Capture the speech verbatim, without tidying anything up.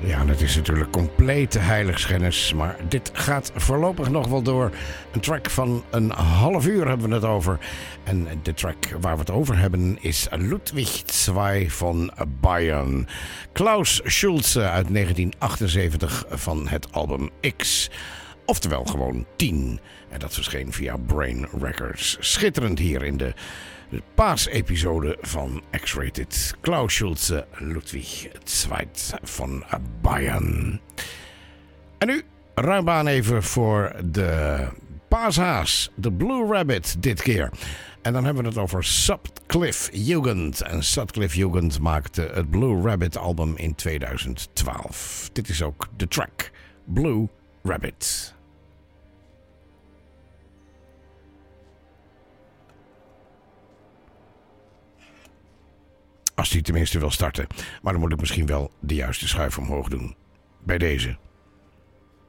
Ja, dat is natuurlijk complete heiligschennis, maar dit gaat voorlopig nog wel door. Een track van een half uur hebben we het over. En de track waar we het over hebben is Ludwig twee van Bayern. Klaus Schulze uit negentien achtenzeventig van het album X. Oftewel gewoon tien. En dat verscheen via Brain Records. Schitterend hier in de... De paasepisode van X-Rated. Klaus Schulze, Ludwig twee van Bayern. En nu ruim aan even voor de paashaas. De Blue Rabbit dit keer. En dan hebben we het over Sutcliffe Jugend. En Sutcliffe Jugend maakte het Blue Rabbit album in tweeduizend twaalf. Dit is ook de track Blue Rabbit. Als hij tenminste wil starten. Maar dan moet ik misschien wel de juiste schuif omhoog doen. Bij deze.